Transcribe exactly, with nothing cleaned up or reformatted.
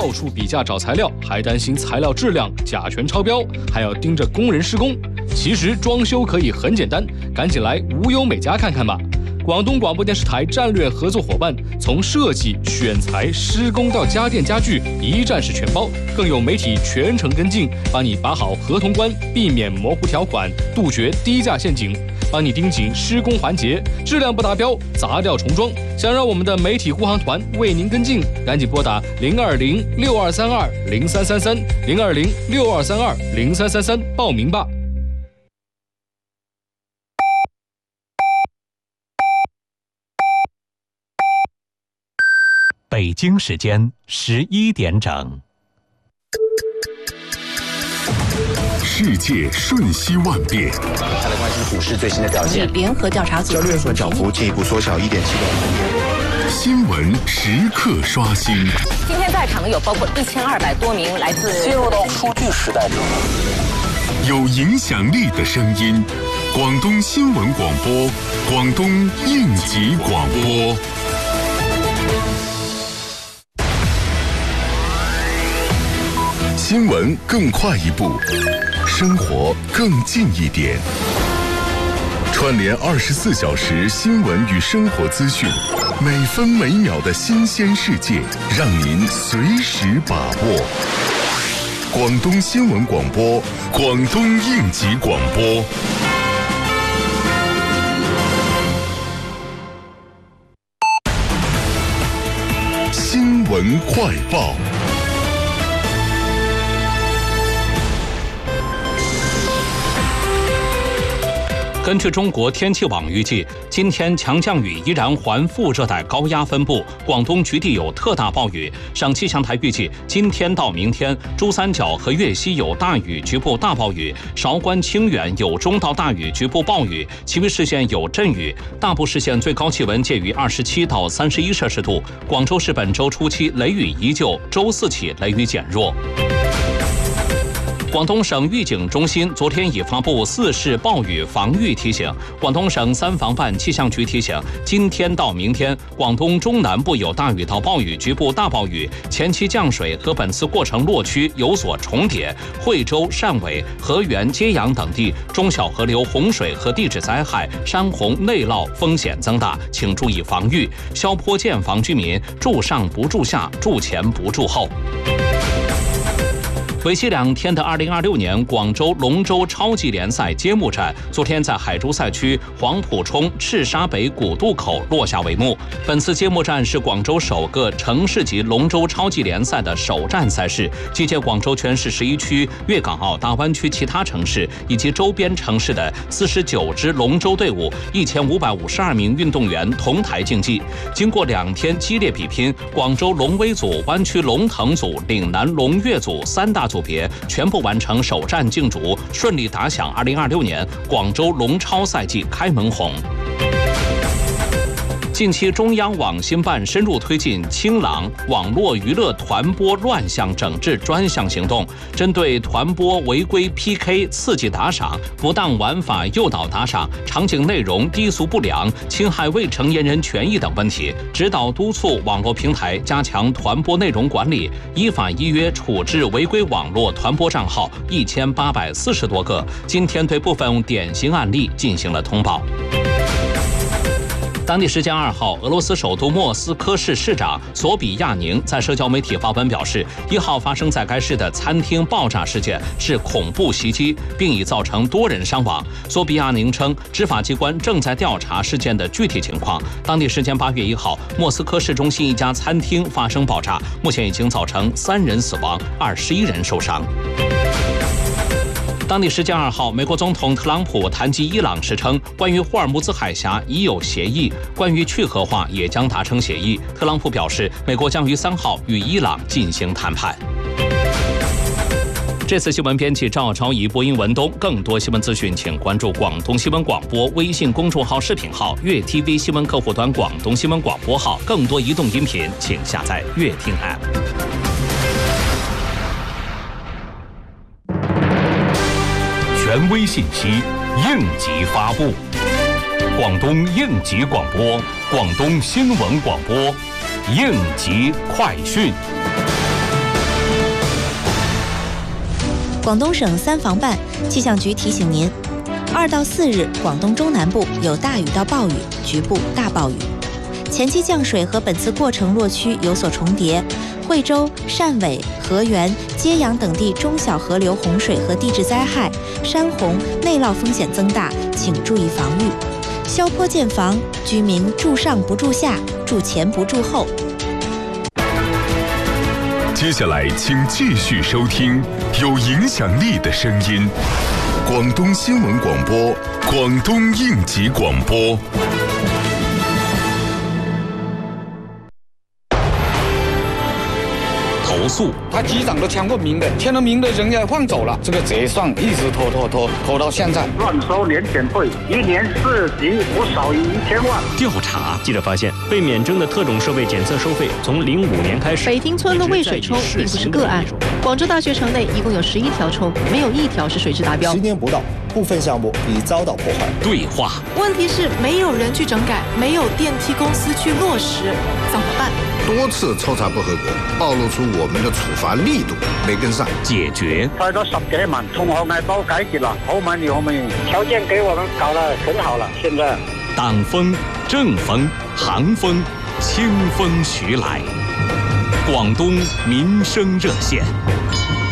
到处比价找材料，还担心材料质量甲醛超标，还要盯着工人施工。其实装修可以很简单，赶紧来无忧美家看看吧。广东广播电视台战略合作伙伴，从设计、选材、施工到家电家具，一站式全包，更有媒体全程跟进，帮你把好合同关，避免模糊条款，杜绝低价陷阱，帮你盯紧施工环节，质量不达标砸掉重装。想让我们的媒体护航团为您跟进，赶紧拨打零二零六二三二零三三三零二零六二三二零三三三报名吧。 北京时间十一点整。 世界瞬息万变， 他来关心股市最新的表现。 联合调查组交易员涨幅进一步缩小一点七个百分点。 新闻时刻刷新。 今天在场的有包括一千二百多名来自进入到数据时代中， 有影响力的声音，广东新闻广播，广东应急广播。新闻更快一步，生活更近一点。串联二十四小时新闻与生活资讯，每分每秒的新鲜世界，让您随时把握。广东新闻广播，广东应急广播。新闻快报。 根据中国天气网预计，今天强降雨依然环副热带高压分布，广东局地有特大暴雨。省气象台预计，今天到明天，珠三角和粤西有大雨局部大暴雨，韶关、清远有中到大雨局部暴雨，其余市县有阵雨。大部市县最高气温介于二十七到三十一摄氏度。广州市本周初期雷雨依旧，周四起雷雨减弱。广东省预警中心昨天已发布四市暴雨防御提醒。广东省三防办气象局提醒，今天到明天，广东中南部有大雨到暴雨，局部大暴雨，前期降水和本次过程落区有所重叠。惠州、汕尾、河源、揭阳等地中小河流洪水和地质灾害、山洪内涝风险增大，请注意防御。萧坡建房居民住上不住下，住前不住后。为期两天的二零二六年广州龙舟超级联赛揭幕战，昨天在海珠赛区黄埔冲赤沙北古渡口落下帷幕。本次揭幕战是广州首个城市级龙舟超级联赛的首站赛事，集结广州全市十一区、粤港澳大湾区其他城市以及周边城市的四十九支龙舟队伍，一千五百五十二名运动员同台竞技。经过两天激烈比拼，广州龙威组、湾区龙腾组、岭南龙跃组三大组别全部完成首战竞逐，顺利打响二零二六年广州龙超赛季开门红。近期，中央网信办深入推进“清朗”网络娱乐团播乱象整治专项行动，针对团播违规 P K、刺激打赏、不当玩法诱导打赏、场景内容低俗不良、侵害未成年人权益等问题，指导督促网络平台加强团播内容管理，依法依约处置违规网络团播账号一千八百四十多个。今天对部分典型案例进行了通报。当地时间二号，俄罗斯首都莫斯科市市长索比亚宁在社交媒体发文表示，一号发生在该市的餐厅爆炸事件是恐怖袭击，并已造成多人伤亡。索比亚宁称，执法机关正在调查事件的具体情况。当地时间八月一号，莫斯科市中心一家餐厅发生爆炸，目前已经造成三人死亡，二十一人受伤。当地时间二号，美国总统特朗普谈及伊朗时称，关于霍尔木兹海峡已有协议，关于去核化也将达成协议。特朗普表示，美国将于三号与伊朗进行谈判。这次新闻编辑赵超仪，播音文东。更多新闻资讯，请关注广东新闻广播微信公众号、视频号、粤 T V 新闻客户端、广东新闻广播号。更多移动音频，请下载粤听 App。 权威信息，应急发布。广东应急广播，广东新闻广播，应急快讯。 广东省三防办气象局提醒您，二到四日广东中南部有大雨到暴雨，局部大暴雨。前期降水和本次过程落区有所重叠，惠州、汕尾、河源、揭阳等地中小河流洪水和地质灾害、山洪、内涝风险增大，请注意防御。消坡建房，居民住上不住下，住前不住后。 接下来，请继续收听有影响力的声音——广东新闻广播、广东应急广播。 投诉， 他机长都签过名的，签了名的人家放走了，这个结算一直拖拖拖拖到现在。 乱收年检费，一年市级不少于一千万。 调查， 记者发现，被免征的特种设备检测收费从零五年开始。 北丁村的渭水冲并不是个案，广州大学城内一共有十一条冲，没有一条是水质达标。 十年不到，部分项目已遭到破坏。 对话， 问题是没有人去整改，没有电梯公司去落实，怎么办？ 多次抽查不合格，暴露出我们的处罚力度没跟上。 解决， 花咗十几万，同行业都解决了，好满意，可唔可以？条件给我们搞得很好了，现在。 党风、正风、行风，清风徐来。广东民生热线。